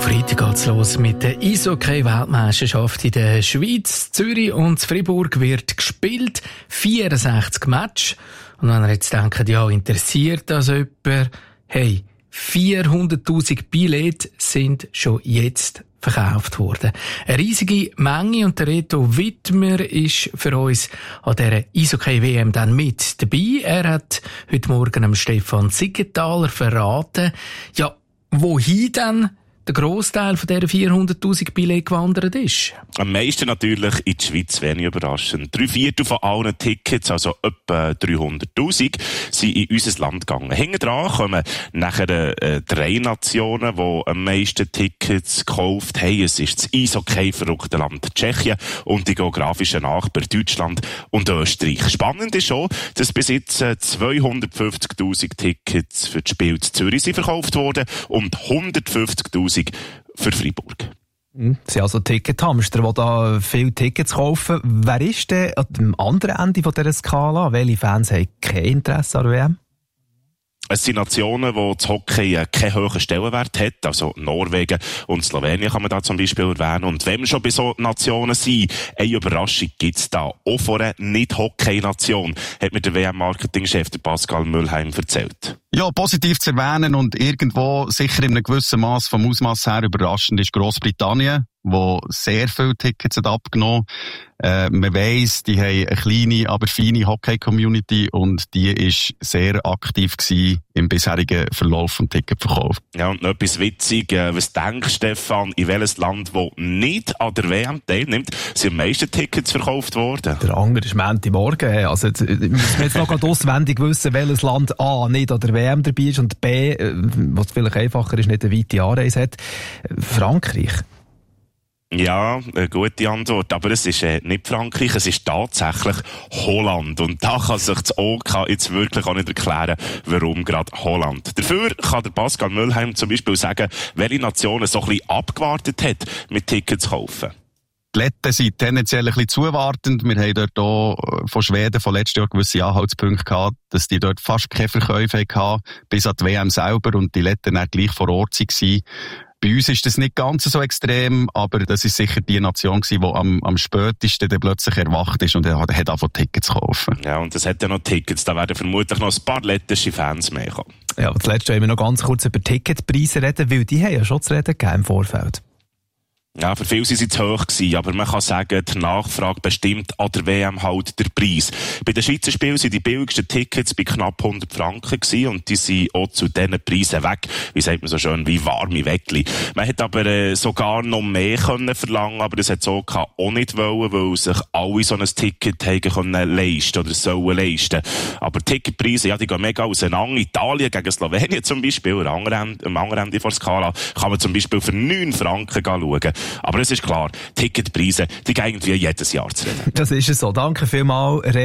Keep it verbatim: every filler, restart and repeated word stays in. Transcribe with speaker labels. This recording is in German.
Speaker 1: Freitag geht's los mit der Eishockey-Weltmeisterschaft in der Schweiz. Zürich und Freiburg wird gespielt. vierundsechzig Matches. Und wenn ihr jetzt denkt, ja, interessiert das jemand? Hey, vierhunderttausend Billette sind schon jetzt verkauft worden. Eine riesige Menge, und der Reto Wittmer ist für uns an dieser Eishockey-W M dann mit dabei. Er hat heute Morgen dem Stefan Siegenthaler verraten, ja, wohin denn der Grossteil von dieser vierhunderttausend Billette gewandert ist.
Speaker 2: Am meisten natürlich in die Schweiz, wenig überraschend. Drei Viertel von allen Tickets, also etwa dreihunderttausend, sind in unser Land gegangen. Hinten dran kommen nachher äh, drei Nationen, die am meisten Tickets gekauft haben. Es ist das Eishockey-verrückte Land Tschechien und die geografischen Nachbarn Deutschland und Österreich. Spannend ist schon, dass bis jetzt äh, zweihundertfünfzigtausend Tickets für das Spiel zu Zürich sind verkauft worden und hundertfünfzigtausend für Freiburg.
Speaker 3: Sie sind also Tickethamster, die da viele Tickets kaufen. Wer ist denn an dem anderen Ende dieser Skala? Welche Fans haben kein Interesse an der W M?
Speaker 2: Es sind Nationen, wo das Hockey keinen hohen Stellenwert hat. Also Norwegen und Slowenien kann man da zum Beispiel erwähnen. Und wenn wir schon bei so Nationen sind, eine Überraschung gibt's da. Auch von einer Nicht-Hockey-Nation, hat mir der W M-Marketing-Chef Pascal Müllheim erzählt.
Speaker 4: Ja, positiv zu erwähnen und irgendwo sicher in einem gewissen Maß vom Ausmaß her überraschend ist Grossbritannien, wo sehr viele Tickets hat abgenommen. Äh, man weiss, die haben eine kleine, aber feine Hockey-Community und die ist sehr aktiv gewesen im bisherigen Verlauf vom Ticketverkauf.
Speaker 2: Ja, und noch etwas witzig. Äh, was denkst du, Stefan, in welches Land, das nicht an der W M teilnimmt, sind am meisten Tickets verkauft worden?
Speaker 3: Der andere ist Montagmorgen. Also, jetzt, müssen wir jetzt noch gerade auswendig wissen, welches Land A nicht an der W M dabei ist und B, was vielleicht einfacher ist, nicht eine weite Anreise hat. Frankreich.
Speaker 2: Ja, eine gute Antwort. Aber es ist äh, nicht Frankreich, es ist tatsächlich Holland. Und da kann sich das O K jetzt wirklich auch nicht erklären, warum gerade Holland. Dafür kann der Pascal Müllheim zum Beispiel sagen, welche Nationen so ein bisschen abgewartet hat, mit Tickets zu kaufen.
Speaker 4: Die Letten sind tendenziell ein bisschen zuwartend. Wir haben dort auch von Schweden von letztes Jahr gewisse Anhaltspunkte gehabt, dass die dort fast keine Verkäufe hatten, bis an die W M selber und die Letten dann gleich vor Ort waren. Bei uns ist das nicht ganz so extrem, aber das ist sicher die Nation gewesen, die am, am spätesten dann plötzlich erwacht ist und hat, hat angefangen Tickets zu kaufen.
Speaker 2: Ja, und es hat ja noch Tickets, da werden vermutlich noch ein paar lettische Fans mehr kommen.
Speaker 3: Ja, aber zuletzt wollen wir noch ganz kurz über Ticketpreise reden, weil die haben ja schon zu reden gegeben im Vorfeld.
Speaker 2: Ja, für viele sind sie zu hoch gewesen, aber man kann sagen, die Nachfrage bestimmt an der W M halt der Preis. Bei den Schweizer Spielen sind die billigsten Tickets bei knapp hundert Franken gewesen und die sind auch zu diesen Preisen weg. Wie sagt man so schön, wie warme Weckli. Man hätte aber äh, sogar noch mehr können verlangen, aber das hat so auch nicht wollen, weil sich alle so ein Ticket haben können leisten oder sollen leisten. Aber Ticketpreise, ja, die gehen mega auseinander. Italien gegen Slowenien zum Beispiel, am anderen Ende, am anderen Ende der Skala, kann man zum Beispiel für neun Franken schauen. Aber es ist klar, Ticketpreise, die gehen irgendwie jedes Jahr zu reden.
Speaker 3: Das ist es so. Danke vielmals.